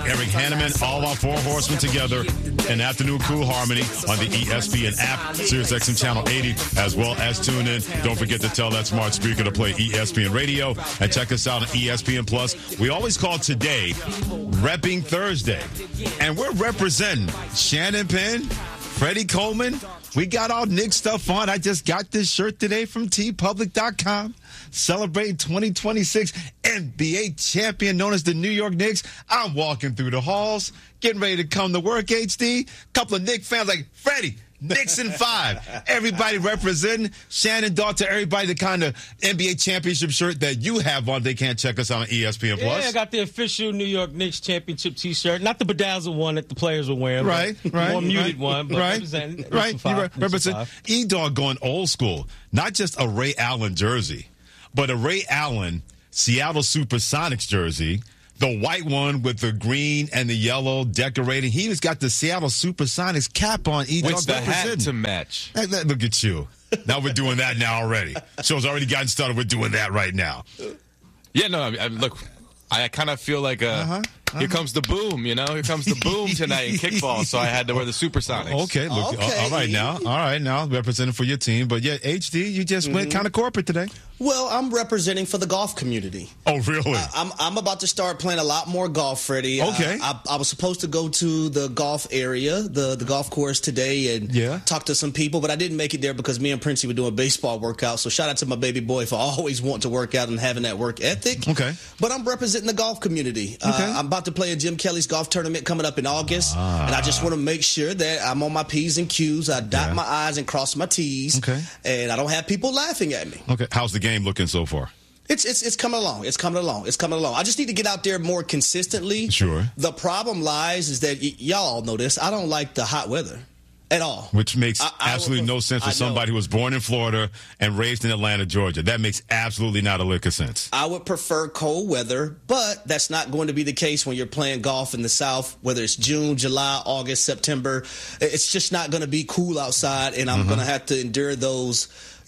Eric Hanneman, all our four horsemen together in afternoon cool harmony on the ESPN app, SiriusXM Channel 80, as well as tune in. Don't forget to tell that smart speaker to play ESPN Radio and check us out on ESPN Plus. We always call today Repping Thursday, and we're representing Shannon Penn, Freddie Coleman. We got all Knicks stuff on. I just got this shirt today from tpublic.com. Celebrating 2026 NBA champion known as the New York Knicks. I'm walking through the halls, getting ready to come to work, HD. Couple of Knicks fans like, Freddie, Knicks in 5. Everybody representing. Shannon Dahl to everybody the kind of NBA championship shirt that you have on. They can't check us out on ESPN Plus. Yeah, I got the official New York Knicks championship T-shirt. Not the bedazzled one that the players were wearing. Right. More muted one. But Right. You represent E-Dog going old school. Not just a Ray Allen jersey, but a Ray Allen Seattle Supersonics jersey. The white one with the green and the yellow decorating. He has got the Seattle Supersonics cap on. With the hat to match. Hey, look at you. Now we're doing that now already. Show's already gotten started. We're doing that right now. Yeah, no, look, I kind of feel like here comes the boom, you know? Here comes the boom tonight in kickball, so I had to wear the Supersonics. Okay, look, all right now, representing for your team. But yeah, HD, you just went kind of corporate today. Well, I'm representing for the golf community. Oh, really? I'm about to start playing a lot more golf, Freddie. Okay. I was supposed to go to the golf area, the golf course today, and talk to some people, but I didn't make it there because me and Princey were doing baseball workouts. So shout out to my baby boy for always wanting to work out and having that work ethic. Okay. But I'm representing the golf community. I'm about to play a Jim Kelly's golf tournament coming up in August, and I just want to make sure that I'm on my P's and Q's. I dot my I's and cross my T's, and I don't have people laughing at me. Okay. How's the game looking so far? It's coming along. It's coming along. I just need to get out there more consistently. Sure. The problem lies is that y'all know this. I don't like the hot weather at all. Which makes absolutely no sense for somebody who was born in Florida and raised in Atlanta, Georgia. That makes absolutely not a lick of sense. I would prefer cold weather, but that's not going to be the case when you're playing golf in the South, whether it's June, July, August, September. It's just not going to be cool outside, and I'm going to have to endure those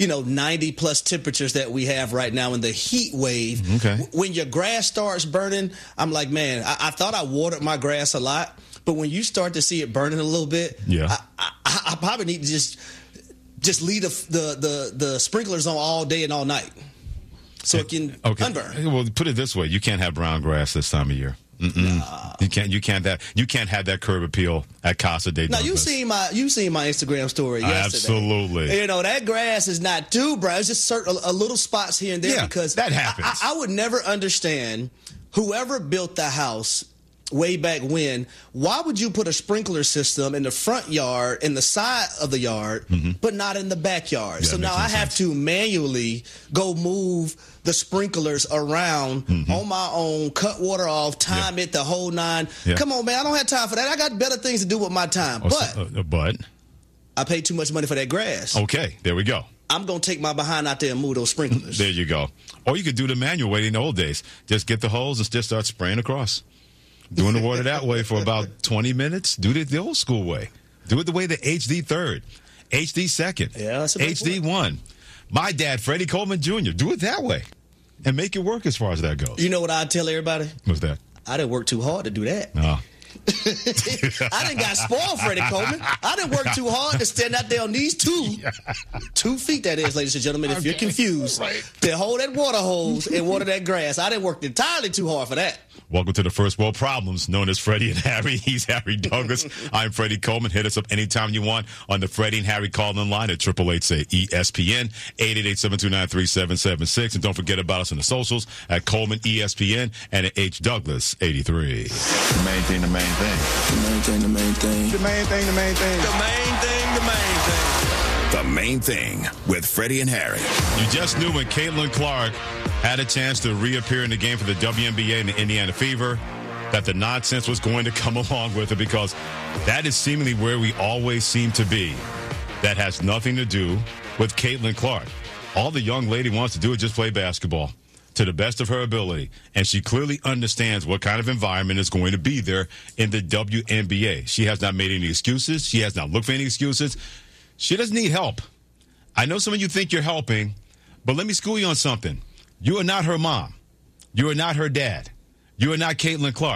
90-plus temperatures that we have right now in the heat wave. Okay. When your grass starts burning, I'm like, man, I thought I watered my grass a lot, but when you start to see it burning a little bit, I probably need to just leave the sprinklers on all day and all night so it can unburn. Well, put it this way: you can't have brown grass this time of year. Nah. You can't have that curb appeal at Casa de Douglas. Now you seen my Instagram story yesterday. Absolutely. That grass is not too brown. It's just a little spots here and there because that happens. I would never understand whoever built the house way back when. Why would you put a sprinkler system in the front yard, in the side of the yard, but not in the backyard? Yeah, so now I have to manually go move the sprinklers around on my own, cut water off, time it, the whole nine. Yeah. Come on, man, I don't have time for that. I got better things to do with my time. But I paid too much money for that grass. Okay, there we go. I'm going to take my behind out there and move those sprinklers. There you go. Or you could do the manual way in the old days. Just get the hose and just start spraying across. Doing the water that way for about 20 minutes. Do it the old school way. Do it the way the HD third, HD second, HD one. My dad, Freddie Coleman Jr., do it that way and make it work as far as that goes. You know what I tell everybody? What's that? I didn't work too hard to do that. No. I didn't got spoiled, Freddie Coleman. I didn't work too hard to stand out there on these 2 feet, that is, ladies and gentlemen, if you're confused, to hold that water hose and water that grass. I didn't work entirely too hard for that. Welcome to the First World Problems, known as Freddie and Harry. He's Harry Douglas. I'm Freddie Coleman. Hit us up anytime you want on the Freddie and Harry call-in line at 888-ESPN, 888-729-3776. And don't forget about us on the socials at Coleman ESPN and at H. Douglas 83. The main thing. The main thing. The main thing with Freddie and Harry. You just knew when Caitlin Clark had a chance to reappear in the game for the WNBA and the Indiana Fever that the nonsense was going to come along with it, because that is seemingly where we always seem to be. That has nothing to do with Caitlin Clark. All the young lady wants to do is just play basketball to the best of her ability, and she clearly understands what kind of environment is going to be there in the WNBA. She has not made any excuses. She has not looked for any excuses. She doesn't need help. I know some of you think you're helping, but let me school you on something. You are not her mom. You are not her dad. You are not Caitlin Clark.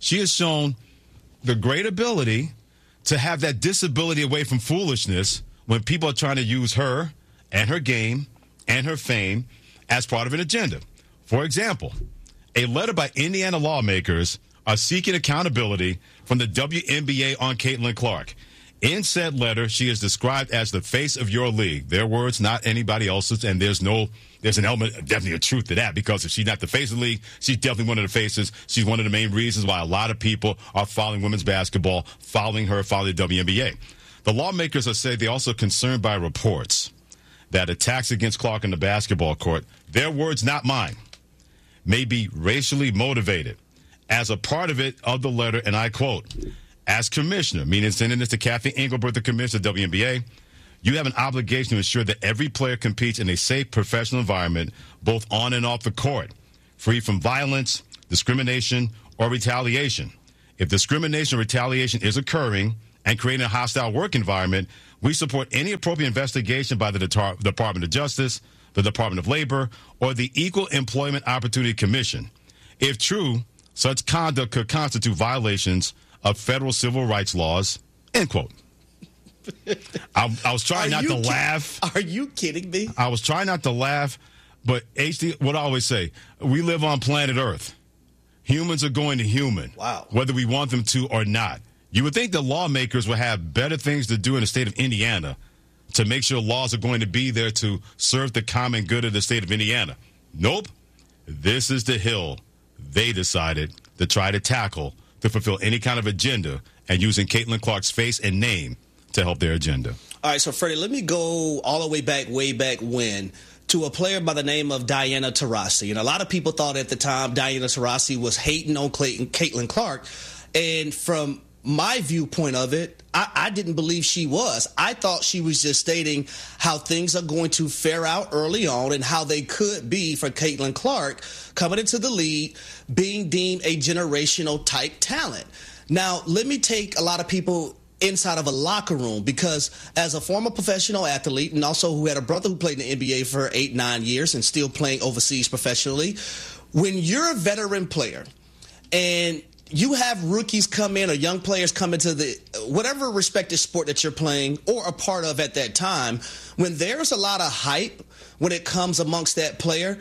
she has shown the great ability to have that disability away from foolishness when people are trying to use her and her game and her fame as part of an agenda. For example, a letter by Indiana lawmakers are seeking accountability from the WNBA on Caitlin Clark. In said letter, she is described as the face of your league. Their words, not anybody else's, and there's an element, definitely a truth to that, because if she's not the face of the league, she's definitely one of the faces. She's one of the main reasons why a lot of people are following women's basketball, following her, following the WNBA. The lawmakers are saying they're also concerned by reports that attacks against Clark in the basketball court, their words, not mine, may be racially motivated. As a part of the letter, and I quote, as commissioner, meaning sending this to Kathy Engelbert, the commissioner of the WNBA, you have an obligation to ensure that every player competes in a safe professional environment, both on and off the court, free from violence, discrimination, or retaliation. If discrimination or retaliation is occurring and creating a hostile work environment, we support any appropriate investigation by the Department of Justice, the Department of Labor, or the Equal Employment Opportunity Commission. If true, such conduct could constitute violations of federal civil rights laws, end quote. I was trying not to laugh. Are you kidding me? I was trying not to laugh, but HD, what I always say, we live on planet Earth. Humans are going to human. Wow. Whether we want them to or not. You would think the lawmakers would have better things to do in the state of Indiana to make sure laws are going to be there to serve the common good of the state of Indiana. Nope. This is the hill they decided to try to tackle to fulfill any kind of agenda, and using Caitlin Clark's face and name to help their agenda. All right, so Freddie, let me go all the way back when, to a player by the name of Diana Taurasi. And a lot of people thought at the time Diana Taurasi was hating on Caitlin Clark. And from my viewpoint of it, I didn't believe she was. I thought she was just stating how things are going to fare out early on and how they could be for Caitlin Clark coming into the league, being deemed a generational type talent. Now, let me take a lot of people inside of a locker room, because as a former professional athlete and also who had a brother who played in the NBA for 8-9 years and still playing overseas professionally, when you're a veteran player and you have rookies come in or young players come into the whatever respective sport that you're playing or a part of at that time, when there's a lot of hype when it comes amongst that player,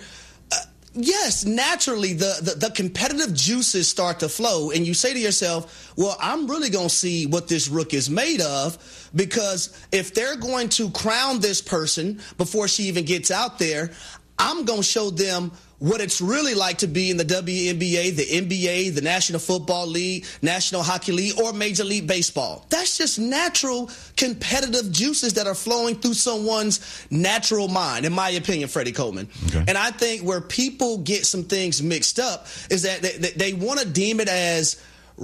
yes, naturally the competitive juices start to flow, and you say to yourself, well, I'm really going to see what this rookie is made of, because if they're going to crown this person before she even gets out there, I'm going to show them what it's really like to be in the WNBA, the NBA, the National Football League, National Hockey League, or Major League Baseball. That's just natural competitive juices that are flowing through someone's natural mind, in my opinion, Freddie Coleman. Okay. And I think where people get some things mixed up is that they want to deem it as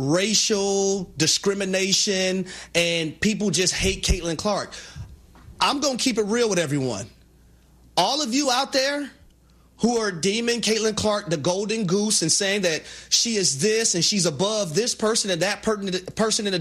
racial discrimination and people just hate Caitlin Clark. I'm going to keep it real with everyone. All of you out there who are deeming Caitlin Clark the golden goose and saying that she is this and she's above this person and that person in the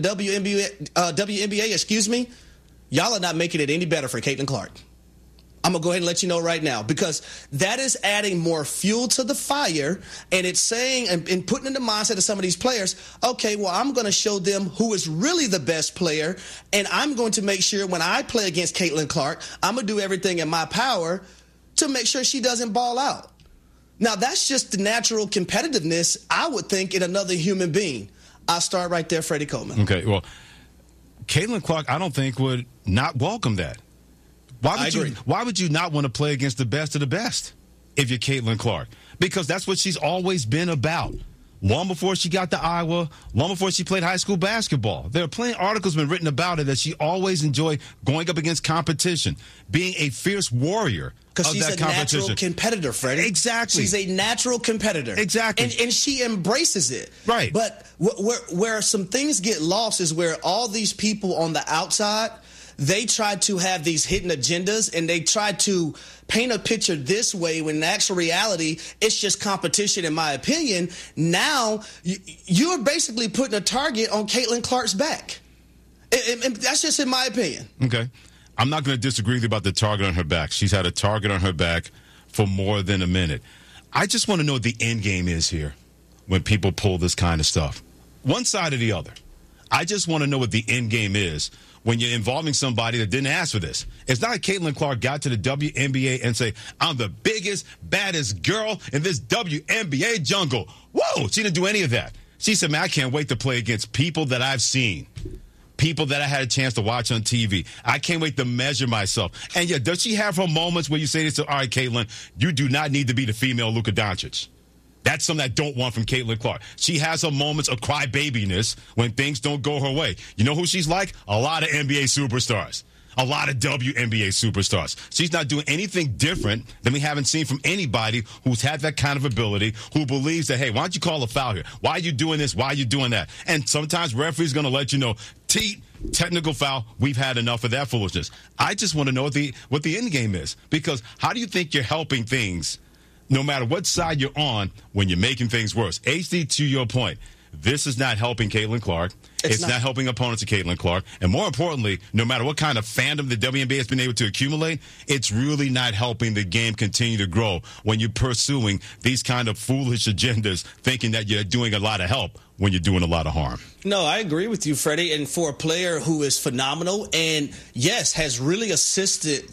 WNBA, y'all are not making it any better for Caitlin Clark. I'm going to go ahead and let you know right now, because that is adding more fuel to the fire, and it's saying and putting in the mindset of some of these players, okay, well, I'm going to show them who is really the best player, and I'm going to make sure when I play against Caitlin Clark, I'm going to do everything in my power to make sure she doesn't ball out. Now, that's just the natural competitiveness, I would think, in another human being. I'll start right there, Freddie Coleman. Okay, well, Caitlin Clark, I don't think, would not welcome that. Why would you not want to play against the best of the best if you're Caitlin Clark? Because that's what she's always been about. Long before she got to Iowa, long before she played high school basketball. There are plenty of articles been written about her that she always enjoyed going up against competition, being a fierce warrior. Because she's a natural competitor, Freddie. Exactly. She's a natural competitor. Exactly. And she embraces it. Right. But where some things get lost is where all these people on the outside, they try to have these hidden agendas, and they try to paint a picture this way when in actual reality, it's just competition, in my opinion. Now, you're basically putting a target on Caitlin Clark's back. And that's just in my opinion. Okay. I'm not going to disagree with you about the target on her back. She's had a target on her back for more than a minute. I just want to know what the end game is here when people pull this kind of stuff. one side or the other. I just want to know what the end game is when you're involving somebody that didn't ask for this. It's not like Caitlin Clark got to the WNBA and say, I'm the biggest, baddest girl in this WNBA jungle. Whoa, she didn't do any of that. She said, man, I can't wait to play against people that I've seen, people that I had a chance to watch on TV. I can't wait to measure myself. And, yeah, does she have her moments where you say this, all right, Caitlin, you do not need to be the female Luka Doncic? That's something I don't want from Caitlin Clark. She has her moments of crybabiness when things don't go her way. You know who she's like? A lot of NBA superstars. A lot of WNBA superstars. She's not doing anything different than we haven't seen from anybody who's had that kind of ability, who believes that, hey, why don't you call a foul here? Why are you doing this? Why are you doing that? And sometimes referee's going to let you know, technical foul, we've had enough of that foolishness. I just want to know what the end game is. Because how do you think you're helping things, no matter what side you're on, when you're making things worse? HD, to your point, this is not helping Caitlin Clark. It's not helping opponents of Caitlin Clark. And more importantly, no matter what kind of fandom the WNBA has been able to accumulate, it's really not helping the game continue to grow when you're pursuing these kind of foolish agendas, thinking that you're doing a lot of help when you're doing a lot of harm. No, I agree with you, Freddie. And for a player who is phenomenal and, yes, has really assisted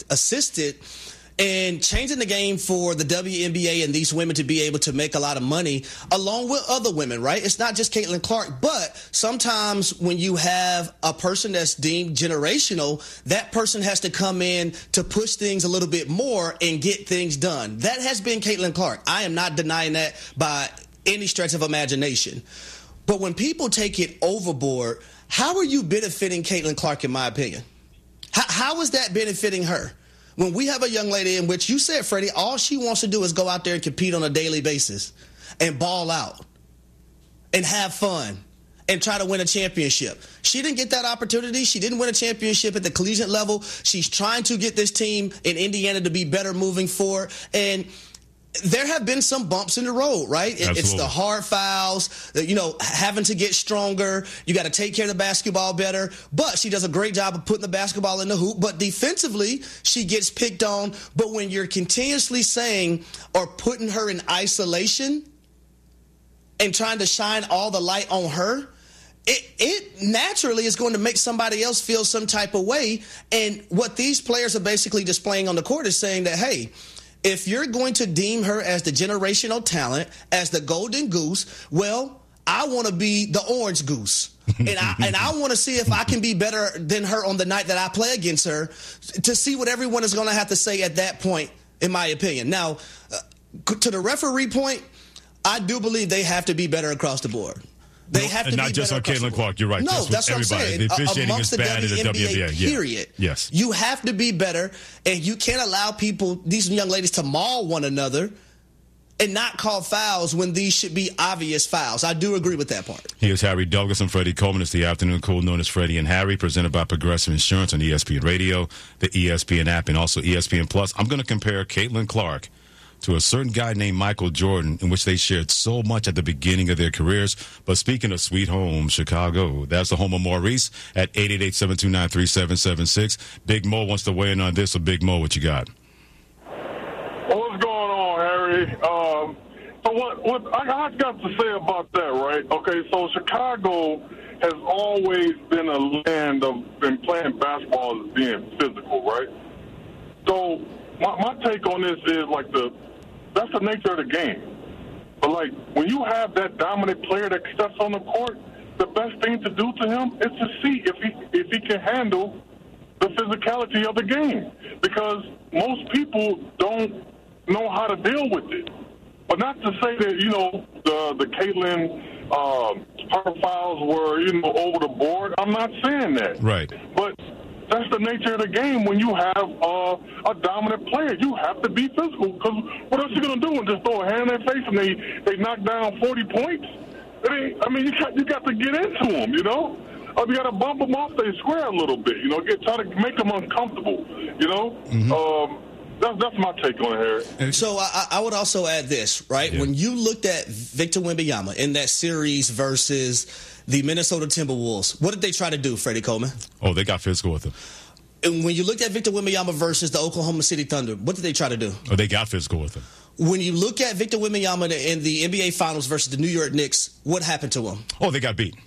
and changing the game for the WNBA and these women to be able to make a lot of money along with other women, right? It's not just Caitlin Clark, but sometimes when you have a person that's deemed generational, that person has to come in to push things a little bit more and get things done. That has been Caitlin Clark. I am not denying that by any stretch of imagination. But when people take it overboard, how are you benefiting Caitlin Clark, in my opinion? How is that benefiting her? When we have a young lady in which you said, Freddie, all she wants to do is go out there and compete on a daily basis and ball out and have fun and try to win a championship. She didn't get that opportunity. She didn't win a championship at the collegiate level. She's trying to get this team in Indiana to be better moving forward. And there have been some bumps in the road, right? It's the hard fouls, having to get stronger. You got to take care of the basketball better. But she does a great job of putting the basketball in the hoop. But defensively, she gets picked on. But when you're continuously saying or putting her in isolation and trying to shine all the light on her, it naturally is going to make somebody else feel some type of way. And what these players are basically displaying on the court is saying that, hey, if you're going to deem her as the generational talent, as the golden goose, well, I want to be the orange goose. And I want to see if I can be better than her on the night that I play against her, to see what everyone is going to have to say at that point, in my opinion. Now, to the referee point, I do believe they have to be better across the board. They have to be better. Not just on Caitlin Clark. You're right. No, that's what I'm saying. The officiating is bad in the WNBA. Period. Yeah. Yes. You have to be better, and you can't allow these young ladies, to maul one another and not call fouls when these should be obvious fouls. I do agree with that part. Here's Harry Douglas and Freddie Coleman. It's the afternoon cool known as Freddie and Harry, presented by Progressive Insurance on ESPN Radio, the ESPN app, and also ESPN Plus. I'm going to compare Caitlin Clark to a certain guy named Michael Jordan, in which they shared so much at the beginning of their careers. But speaking of sweet home, Chicago, that's the home of Maurice at 888-729-3776. Big Mo wants to weigh in on this. So Big Mo, what you got? What's going on, Harry? So what I got to say about that, right? Okay, so Chicago has always been a land of playing basketball as being physical, right? So my take on this is that's the nature of the game. But, when you have that dominant player that steps on the court, the best thing to do to him is to see if he can handle the physicality of the game. Because most people don't know how to deal with it. But not to say that, the Caitlin her fouls were, over the board. I'm not saying that. Right. But that's the nature of the game. When you have a dominant player, you have to be physical. Because what else are you going to do? And just throw a hand in their face and they knock down 40 points? You got to get into them, you got to bump them off their square a little bit, try to make them uncomfortable, Mm-hmm. That's my take on it, Harry. So I would also add this, right? Yeah. When you looked at Victor Wembanyama in that series versus the Minnesota Timberwolves, what did they try to do, Freddie Coleman? Oh, they got physical with him. And when you looked at Victor Wembanyama versus the Oklahoma City Thunder, what did they try to do? Oh, they got physical with him. When you look at Victor Wembanyama in the NBA Finals versus the New York Knicks, what happened to him? Oh, they got beat.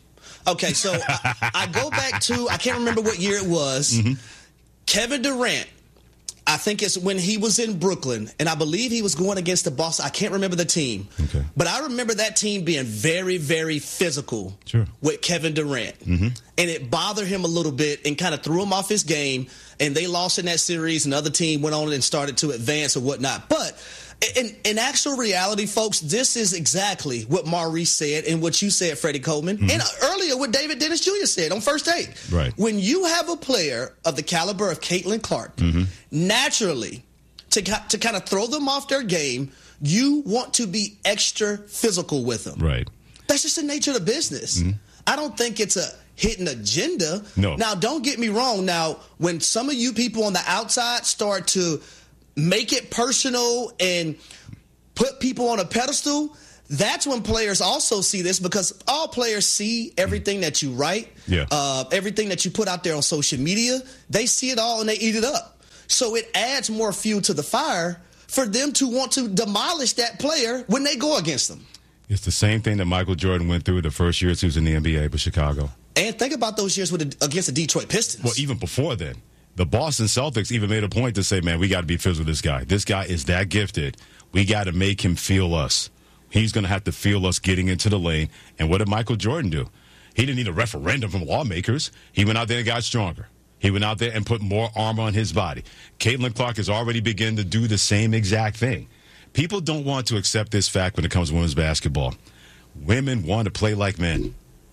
Okay, so I go back to, I can't remember what year it was. Mm-hmm. Kevin Durant, I think it's when he was in Brooklyn, and I believe he was going against the Boston. I can't remember the team. Okay. But I remember that team being very, very physical with Kevin Durant. Mm-hmm. And it bothered him a little bit and kind of threw him off his game, and they lost in that series, and the other team went on and started to advance or whatnot. But in actual reality, folks, this is exactly what Maurice said and what you said, Freddie Coleman, and earlier what David Dennis Jr. said on First Take. Right. When you have a player of the caliber of Caitlin Clark, naturally, to kind of throw them off their game, you want to be extra physical with them. Right. That's just the nature of the business. I don't think it's a hidden agenda. No. Now, don't get me wrong. Now, when some of you people on the outside start to make it personal and put people on a pedestal, that's when players also see this, because all players see everything that you write, everything that you put out there on social media. They see it all and they eat it up. So it adds more fuel to the fire for them to want to demolish that player when they go against them. It's the same thing that Michael Jordan went through the first years he was in the NBA with Chicago. And think about those years against the Detroit Pistons. Well, even before then. The Boston Celtics even made a point to say, man, we got to be physical with this guy. This guy is that gifted. We got to make him feel us. He's going to have to feel us getting into the lane. And what did Michael Jordan do? He didn't need a referendum from lawmakers. He went out there and got stronger. He went out there and put more armor on his body. Caitlin Clark has already begun to do the same exact thing. People don't want to accept this fact when it comes to women's basketball. Women want to play like men.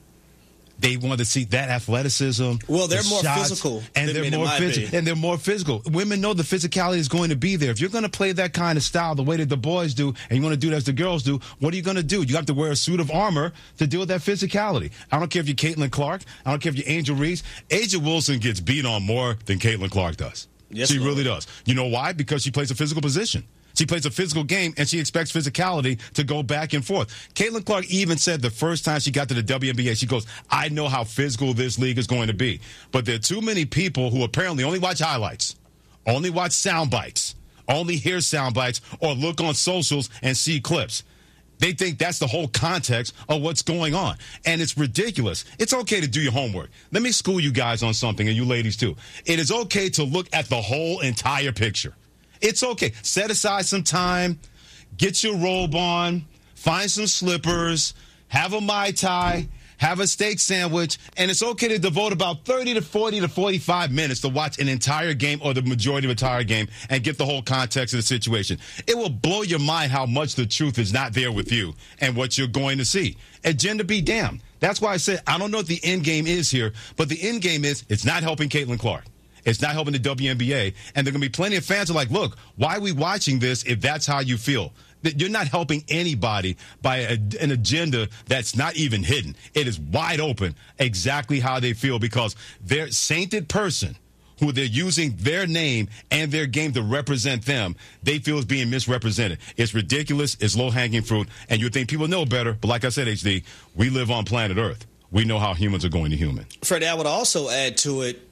They want to see that athleticism. Well, they're more shots, physical, and than they're more physical. And they're more physical. Women know the physicality is going to be there. If you're going to play that kind of style, the way that the boys do, and you want to do it as the girls do, what are you going to do? You have to wear a suit of armor to deal with that physicality. I don't care if you're Caitlin Clark. I don't care if you're Angel Reese. A'ja Wilson gets beat on more than Caitlin Clark does. Yes, she Lord. really does. You know why? Because she plays a physical position. She plays a physical game, and she expects physicality to go back and forth. Caitlin Clark even said the first time she got to the WNBA, she goes, I know how physical this league is going to be. But there are too many people who apparently only watch highlights, only watch sound bites, only hear sound bites, or look on socials and see clips. They think that's the whole context of what's going on. And it's ridiculous. It's okay to do your homework. Let me school you guys on something, and you ladies too. It is okay to look at the whole entire picture. It's okay. Set aside some time, get your robe on, find some slippers, have a Mai Tai, have a steak sandwich, and it's okay to devote about 30 to 40 to 45 minutes to watch an entire game or the majority of an entire game and get the whole context of the situation. It will blow your mind how much the truth is not there with you and what you're going to see. Agenda be damned. That's why I said I don't know what the end game is here, but the end game is it's not helping Caitlin Clark. It's not helping the WNBA. And there are going to be plenty of fans who are like, look, why are we watching this if that's how you feel? That you're not helping anybody by an agenda that's not even hidden. It is wide open exactly how they feel because their sainted person who they're using their name and their game to represent them, they feel is being misrepresented. It's ridiculous. It's low-hanging fruit. And you think people know better. But like I said, HD, we live on planet Earth. We know how humans are going to human. Freddie, I would also add to it,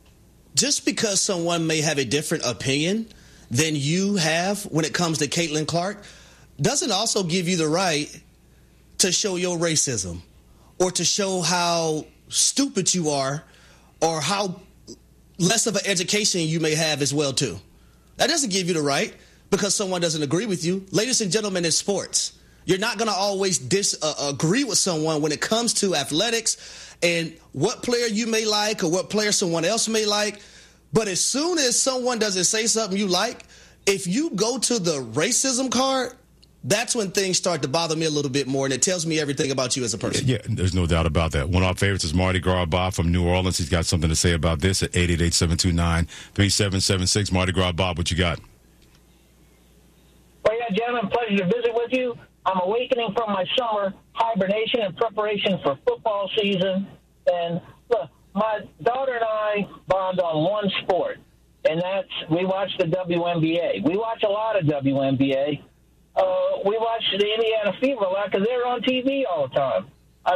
just because someone may have a different opinion than you have when it comes to Caitlin Clark doesn't also give you the right to show your racism or to show how stupid you are or how less of an education you may have as well, too. That doesn't give you the right because someone doesn't agree with you. Ladies and gentlemen, in sports, you're not going to always disagree with someone when it comes to athletics and what player you may like or what player someone else may like. But as soon as someone doesn't say something you like, if you go to the racism card, that's when things start to bother me a little bit more, and it tells me everything about you as a person. Yeah, there's no doubt about that. One of our favorites is Mardi Gras Bob from New Orleans. He's got something to say about this at 888-729-3776. Mardi Gras Bob, what you got? Well, yeah, gentlemen, pleasure to visit with you. I'm awakening from my summer hibernation in preparation for football season. And look, my daughter and I bond on one sport, and that's we watch the WNBA. We watch a lot of WNBA. We watch the Indiana Fever a lot because they're on TV all the time.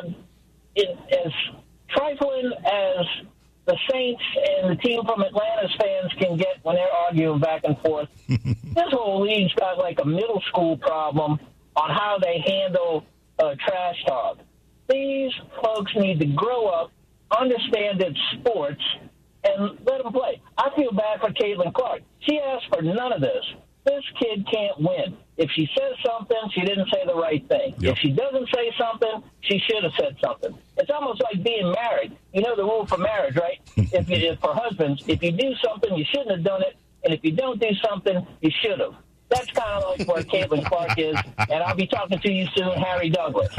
As trifling as the Saints and the team from Atlanta's fans can get when they're arguing back and forth, this whole league's got like a middle school problem on how they handle trash talk. These folks need to grow up, understand it's sports, and let them play. I feel bad for Caitlin Clark. She asked for none of this. This kid can't win. If she says something, she didn't say the right thing. Yep. If she doesn't say something, she should have said something. It's almost like being married. You know the rule for marriage, right? If for husbands, if you do something, you shouldn't have done it. And if you don't do something, you should have. That's kind of like where Caitlin Clark is. And I'll be talking to you soon, Harry Douglas.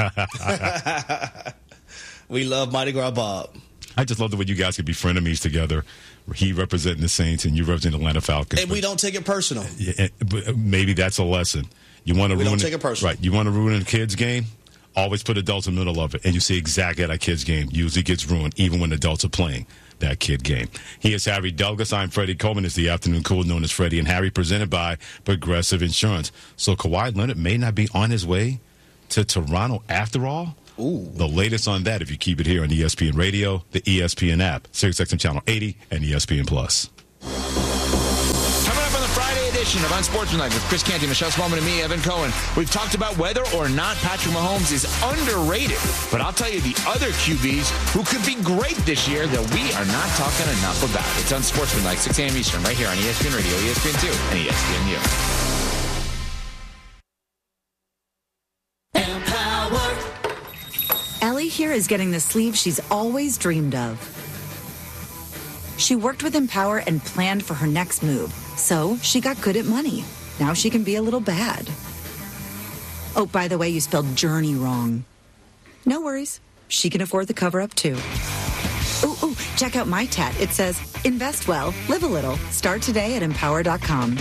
We love Mardi Gras Bob. I just love the way you guys could be frenemies together. He representing the Saints and you representing the Atlanta Falcons. And we don't take it personal. Yeah, but maybe that's a lesson. You want to ruin don't take it personal. Right. You want to ruin a kid's game? Always put adults in the middle of it. And you see exactly how that kid's game usually gets ruined, even when adults are playing that kid game. He is Harry Douglas. I'm Freddie Coleman. It's the Afternoon Cool, known as Freddie and Harry, presented by Progressive Insurance. So Kawhi Leonard may not be on his way to Toronto after all. Ooh. The latest on that, if you keep it here on ESPN Radio, the ESPN app, SiriusXM Channel 80, and ESPN Plus. Coming up on the Friday edition of Unsportsmanlike with Chris Canty, Michelle Smallman, and me, Evan Cohen. We've talked about whether or not Patrick Mahomes is underrated. But I'll tell you the other QBs who could be great this year that we are not talking enough about. It's Unsportsmanlike, 6 a.m. Eastern, right here on ESPN Radio, ESPN2, and ESPNU. Ellie here is getting the sleeve she's always dreamed of. She worked with Empower and planned for her next move, so she got good at money. Now she can be a little bad. Oh, by the way, you spelled journey wrong. No worries. She can afford the cover-up, too. Ooh, check out my tat. It says, invest well, live a little. Start today at Empower.com.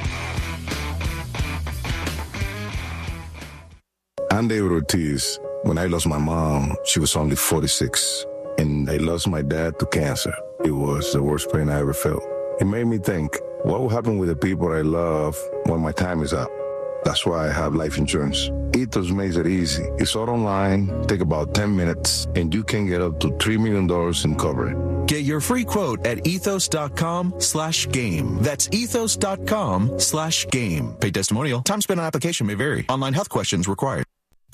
I'm David Ortiz. When I lost my mom, she was only 46, and I lost my dad to cancer. It was the worst pain I ever felt. It made me think, what will happen with the people I love when my time is up? That's why I have life insurance. Ethos makes it easy. It's all online, take about 10 minutes, and you can get up to $3 million in coverage. Get your free quote at ethos.com/game. That's ethos.com/game. Paid testimonial. Time spent on application may vary. Online health questions required.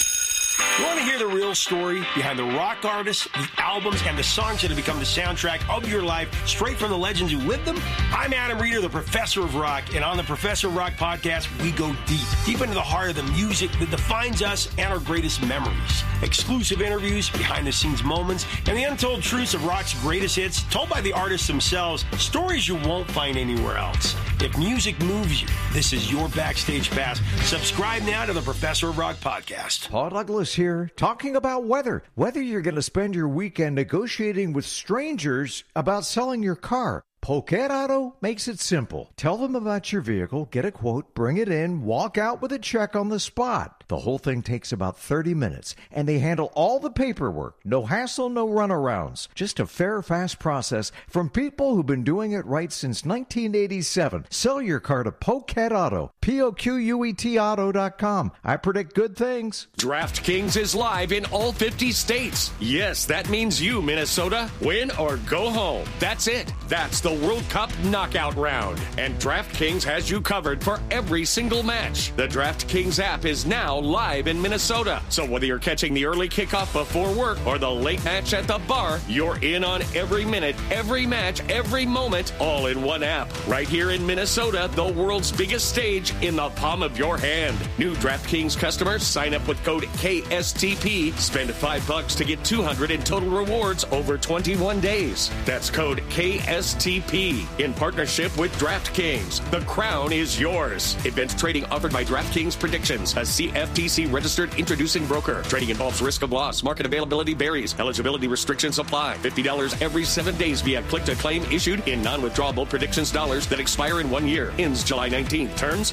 You want to hear the real story behind the rock artists, the albums, and the songs that have become the soundtrack of your life, straight from the legends who lived them? I'm Adam Reeder, the Professor of Rock, and on the Professor of Rock podcast, we go deep into the heart of the music that defines us and our greatest memories. Exclusive interviews, behind-the-scenes moments, and the untold truths of rock's greatest hits, told by the artists themselves, stories you won't find anywhere else. If music moves you, this is your backstage pass. Subscribe now to the Professor of Rock podcast. Paul Douglas here, talking about weather. Whether you're going to spend your weekend negotiating with strangers about selling your car, Poquet Auto makes it simple. Tell them about your vehicle, get a quote, bring it in, walk out with a check on the spot. The whole thing takes about 30 minutes, and they handle all the paperwork. No hassle, no runarounds. Just a fair, fast process from people who've been doing it right since 1987. Sell your car to Poquet Auto, Poquet Auto.com. I predict good things. DraftKings is live in all 50 states. Yes, that means you, Minnesota, win or go home. That's it. That's the World Cup knockout round. And DraftKings has you covered for every single match. The DraftKings app is now live in Minnesota. So whether you're catching the early kickoff before work or the late match at the bar, you're in on every minute, every match, every moment, all in one app. Right here in Minnesota, the world's biggest stage in the palm of your hand. New DraftKings customers sign up with code KSTP. Spend $5 to get $200 in total rewards over 21 days. That's code KSTP in partnership with DraftKings. The crown is yours. Event trading offered by DraftKings Predictions, a CFTC registered introducing broker. Trading involves risk of loss. Market availability varies. Eligibility restrictions apply. $50 every 7 days via click to claim issued in non-withdrawable predictions dollars that expire in 1 year. Ends July 19th. Terms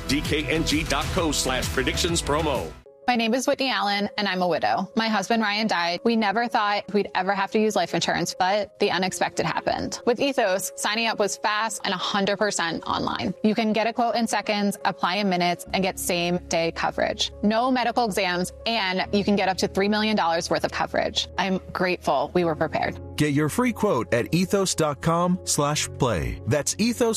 DKNG.co/predictions promo. My name is Whitney Allen, and I'm a widow. My husband, Ryan, died. We never thought we'd ever have to use life insurance, but the unexpected happened. With Ethos, signing up was fast and 100% online. You can get a quote in seconds, apply in minutes, and get same-day coverage. No medical exams, and you can get up to $3 million worth of coverage. I'm grateful we were prepared. Get your free quote at ethos.com/play. That's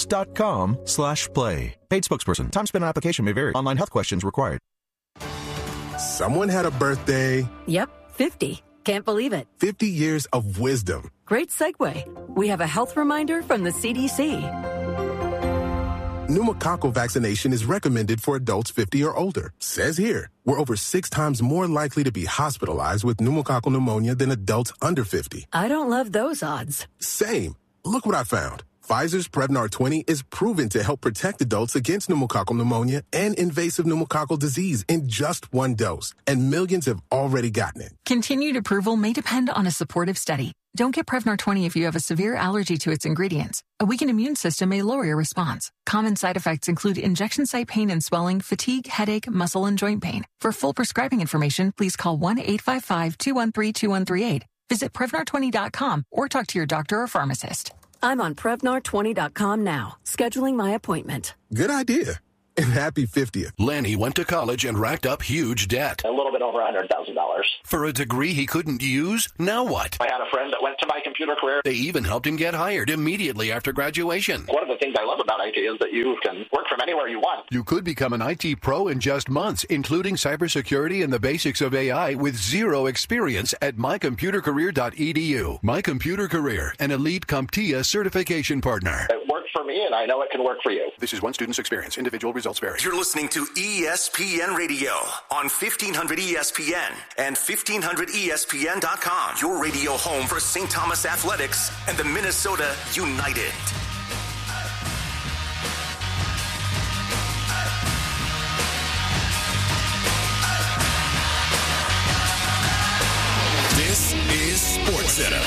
ethos.com/play. Paid spokesperson. Time spent on application may vary. Online health questions required. Someone had a birthday. Yep, 50. Can't believe it. 50 years of wisdom. Great segue. We have a health reminder from the CDC. Pneumococcal vaccination is recommended for adults 50 or older. Says here, we're over 6 times more likely to be hospitalized with pneumococcal pneumonia than adults under 50. I don't love those odds. Same. Look what I found. Pfizer's Prevnar 20 is proven to help protect adults against pneumococcal pneumonia and invasive pneumococcal disease in just 1 dose, and millions have already gotten it. Continued approval may depend on a supportive study. Don't get Prevnar 20 if you have a severe allergy to its ingredients. A weakened immune system may lower your response. Common side effects include injection site pain and swelling, fatigue, headache, muscle, and joint pain. For full prescribing information, please call 1-855-213-2138. Visit Prevnar20.com or talk to your doctor or pharmacist. I'm on Prevnar20.com now, scheduling my appointment. Good idea. And happy 50th. Lenny went to college and racked up huge debt. A little bit over $100,000. For a degree he couldn't use? Now what? I had a friend that went to My Computer Career. They even helped him get hired immediately after graduation. One of the things I love about IT is that you can work from anywhere you want. You could become an IT pro in just months, including cybersecurity and the basics of AI with zero experience at mycomputercareer.edu. My Computer Career, an elite CompTIA certification partner. It worked for me, and I know it can work for you. This is one student's experience. Individual results vary. You're listening to ESPN Radio on 1500 ESPN and 1500ESPN.com. Your radio home for St. Thomas Athletics and the Minnesota United. This is SportsCenter.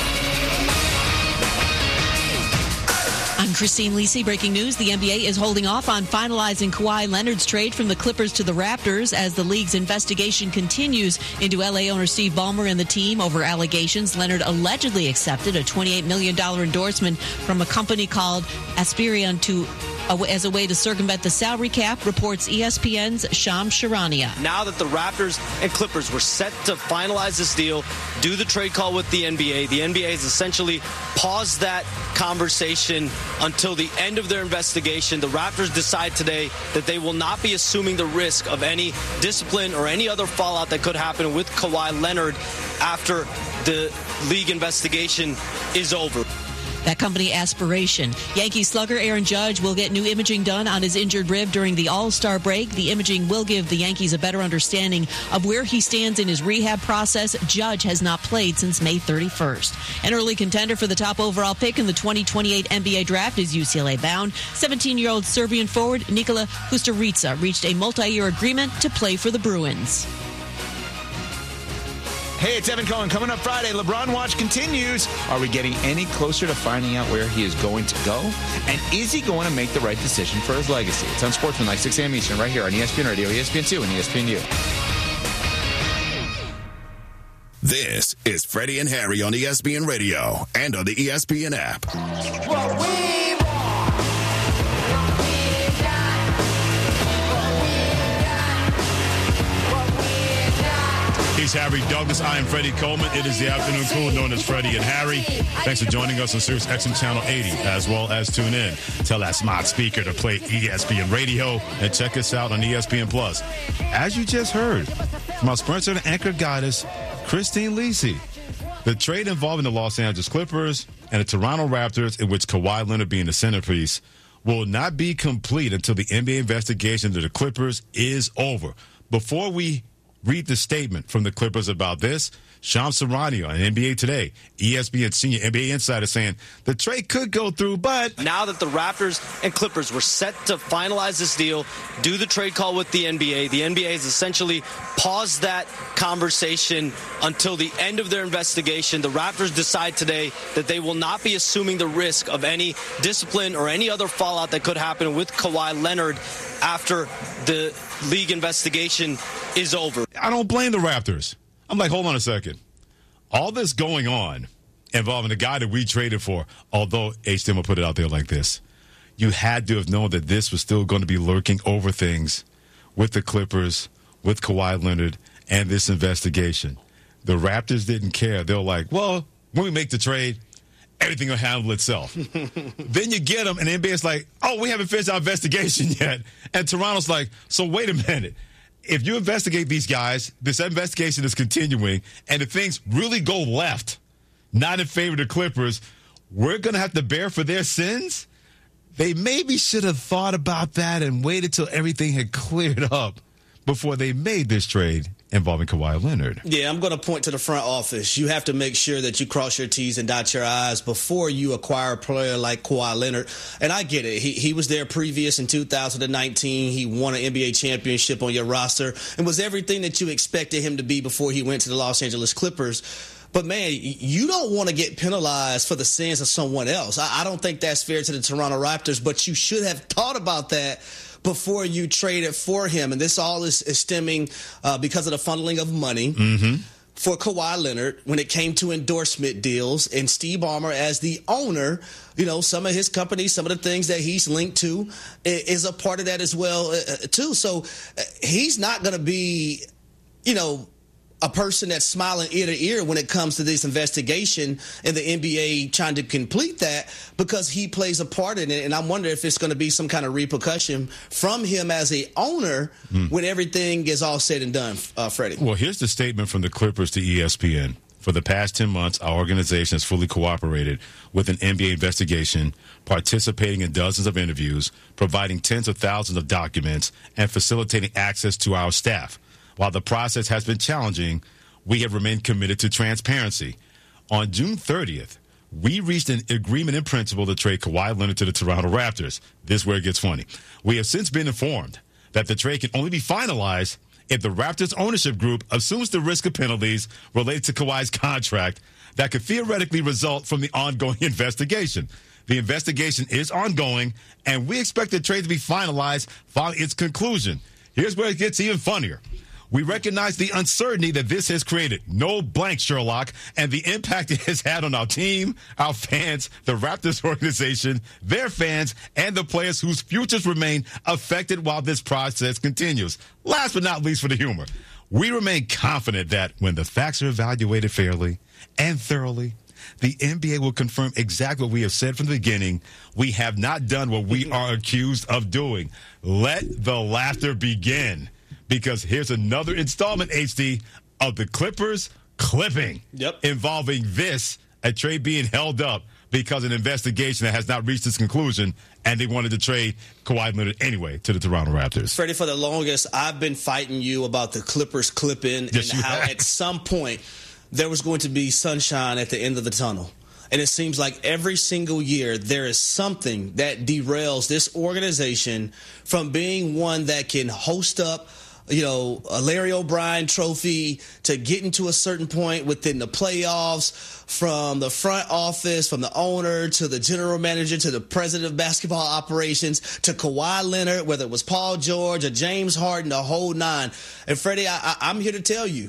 I'm Christine Lisi. Breaking news, the NBA is holding off on finalizing Kawhi Leonard's trade from the Clippers to the Raptors as the league's investigation continues into LA owner Steve Ballmer and the team over allegations Leonard allegedly accepted a $28 million endorsement from a company called Aspirion as a way to circumvent the salary cap, reports ESPN's Shams Charania. Now that the Raptors and Clippers were set to finalize this deal, do the trade call with the NBA has essentially paused that conversation until the end of their investigation. The Raptors decide today that they will not be assuming the risk of any discipline or any other fallout that could happen with Kawhi Leonard after the league investigation is over. That company, Aspiration. Yankee slugger Aaron Judge will get new imaging done on his injured rib during the All-Star break. The imaging will give the Yankees a better understanding of where he stands in his rehab process. Judge has not played since May 31st. An early contender for the top overall pick in the 2028 NBA draft is UCLA bound. 17-year-old Serbian forward Nikola Kusturica reached a multi-year agreement to play for the Bruins. Hey, it's Evan Cohen. Coming up Friday, LeBron Watch continues. Are we getting any closer to finding out where he is going to go? And is he going to make the right decision for his legacy? It's on Sportsmanlike, 6 a.m. Eastern, right here on ESPN Radio, ESPN2, and ESPNU. This is Freddie and Harry on ESPN Radio and on the ESPN app. He's Harry Douglas. I am Freddie Coleman. It is the afternoon crew known as Freddie and Harry. Thanks for joining us on Sirius XM Channel 80, as well as tune in. Tell that smart speaker to play ESPN Radio and check us out on ESPN Plus. As you just heard from our sponsor and anchor goddess, Christine Lisi, the trade involving the Los Angeles Clippers and the Toronto Raptors, in which Kawhi Leonard being the centerpiece, will not be complete until the NBA investigation into the Clippers is over. Before we read the statement from the Clippers about this, Shams Charania on NBA Today, ESPN senior NBA insider, saying the trade could go through, but now that the Raptors and Clippers were set to finalize this deal, do the trade call with the NBA has essentially paused that conversation until the end of their investigation. The Raptors decide today that they will not be assuming the risk of any discipline or any other fallout that could happen with Kawhi Leonard after the league investigation is over. I don't blame the Raptors. I'm like, hold on a second. All this going on involving the guy that we traded for, although HDM will put it out there like this, you had to have known that this was still going to be lurking over things with the Clippers, with Kawhi Leonard, and this investigation. The Raptors didn't care. They were like, well, when we make the trade, everything will handle itself. Then you get them, and the NBA's like, oh, we haven't finished our investigation yet. And Toronto's like, so wait a minute. if you investigate these guys, this investigation is continuing, and if things really go left, not in favor of the Clippers, we're going to have to bear for their sins? They maybe should have thought about that and waited till everything had cleared up before they made this trade involving Kawhi Leonard. Yeah, I'm going to point to the front office. You have to make sure that you cross your T's and dot your I's before you acquire a player like Kawhi Leonard. And I get it. He was there previous in 2019. He won an NBA championship on your roster and was everything that you expected him to be before he went to the Los Angeles Clippers. But, man, you don't want to get penalized for the sins of someone else. I don't think that's fair to the Toronto Raptors, but you should have thought about that before you traded for him. And this all is stemming because of the funneling of money for Kawhi Leonard when it came to endorsement deals. And Steve Ballmer, as the owner, you know, some of his companies, some of the things that he's linked to is a part of that as well, too. So he's not going to be, you know, a person that's smiling ear to ear when it comes to this investigation and the NBA trying to complete that, because he plays a part in it. And I'm wondering if it's going to be some kind of repercussion from him as a owner when everything is all said and done, Freddie. Well, here's the statement from the Clippers to ESPN. For the past 10 months, our organization has fully cooperated with an NBA investigation, participating in dozens of interviews, providing tens of thousands of documents, and facilitating access to our staff. While the process has been challenging, we have remained committed to transparency. On June 30th, we reached an agreement in principle to trade Kawhi Leonard to the Toronto Raptors. This is where it gets funny. We have since been informed that the trade can only be finalized if the Raptors ownership group assumes the risk of penalties related to Kawhi's contract that could theoretically result from the ongoing investigation. The investigation is ongoing, and we expect the trade to be finalized following its conclusion. Here's where it gets even funnier. We recognize the uncertainty that this has created. No blank, Sherlock, and the impact it has had on our team, our fans, the Raptors organization, their fans, and the players whose futures remain affected while this process continues. Last but not least, for the humor, we remain confident that when the facts are evaluated fairly and thoroughly, the NBA will confirm exactly what we have said from the beginning. We have not done what we are accused of doing. Let the laughter begin. Because here's another installment, HD, of the Clippers clipping involving this, a trade being held up because of an investigation that has not reached its conclusion, and they wanted to trade Kawhi Leonard anyway to the Toronto Raptors. Freddie, for the longest, I've been fighting you about the Clippers clipping and how at some point there was going to be sunshine at the end of the tunnel. And it seems like every single year there is something that derails this organization from being one that can host up, you know, a Larry O'Brien trophy to getting to a certain point within the playoffs, from the front office, from the owner to the general manager to the president of basketball operations to Kawhi Leonard, whether it was Paul George or James Harden, the whole nine. And Freddie, I'm here to tell you,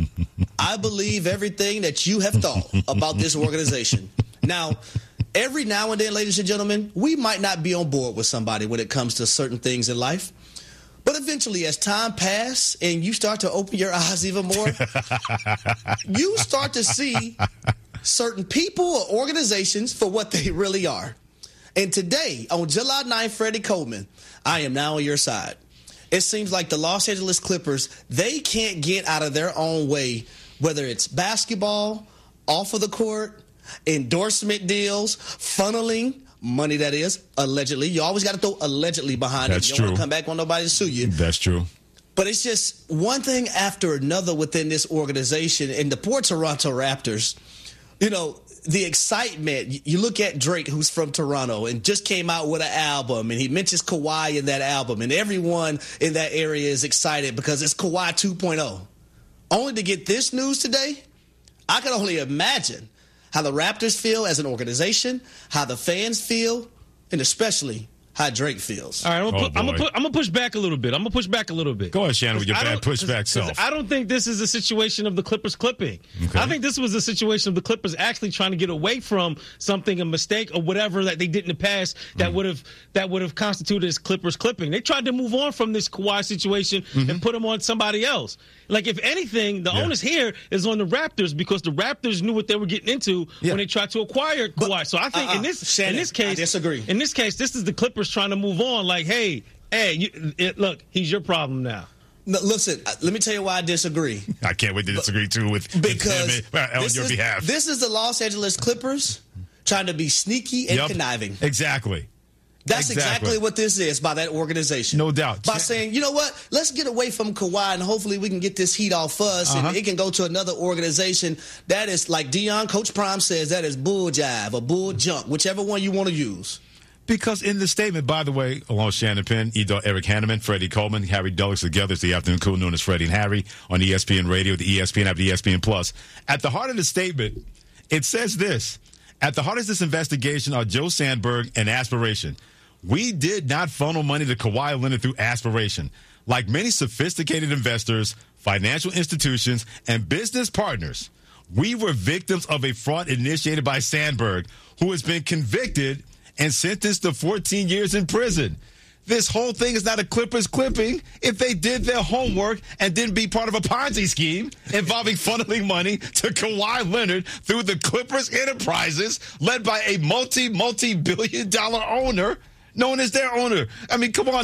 I believe everything that you have thought about this organization. Now, every now and then, ladies and gentlemen, we might not be on board with somebody when it comes to certain things in life. But eventually, as time passes and you start to open your eyes even more, you start to see certain people or organizations for what they really are. And today, on July 9th, Freddie Coleman, I am now on your side. It seems like the Los Angeles Clippers, they can't get out of their own way, whether it's basketball, off of the court, endorsement deals, funneling, money, that is, allegedly. You always got to throw allegedly behind it. You don't want to come back, want nobody to sue you. That's true. But it's just one thing after another within this organization. And the poor Toronto Raptors, you know, the excitement. You look at Drake, who's from Toronto, and just came out with an album, and he mentions Kawhi in that album. And everyone in that area is excited because it's Kawhi 2.0. Only to get this news today, I can only imagine how the Raptors feel as an organization, how the fans feel, and especially how Drake feels. All right, I'm gonna push back a little bit. Go ahead, Shannon, with your bad pushback self. I don't think this is a situation of the Clippers clipping. Okay. I think this was a situation of the Clippers actually trying to get away from something, a mistake or whatever that they did in the past that would have constituted as Clippers clipping. They tried to move on from this Kawhi situation and put him on somebody else. Like, if anything, the onus here is on the Raptors because the Raptors knew what they were getting into when they tried to acquire Kawhi. So I think in this case, I disagree. In this case, this is the Clippers trying to move on. Like, hey, look, he's your problem now. No, listen, let me tell you why I disagree. I can't wait to disagree, too, on your behalf. This is the Los Angeles Clippers trying to be sneaky and conniving. Exactly. That's exactly what this is by that organization. No doubt. By saying, you know what, let's get away from Kawhi and hopefully we can get this heat off us and it can go to another organization. That is, like Coach Prime says, that is bull jive or bull junk, whichever one you want to use. Because in the statement, by the way, along with Shannon Penn, Eric Hanneman, Freddie Coleman, Harry Dulles together, it's the Afternoon Cool, known as Freddie and Harry, on ESPN Radio, the ESPN app, the ESPN Plus. At the heart of the statement, it says this: at the heart of this investigation are Joe Sandberg and aspiration. We did not funnel money to Kawhi Leonard through aspiration. Like many sophisticated investors, financial institutions, and business partners, we were victims of a fraud initiated by Sandberg, who has been convicted and sentenced to 14 years in prison. This whole thing is not a Clippers clipping if they did their homework and didn't be part of a Ponzi scheme involving funneling money to Kawhi Leonard through the Clippers enterprises led by a multi-billion-dollar owner known as their owner. I mean, come on.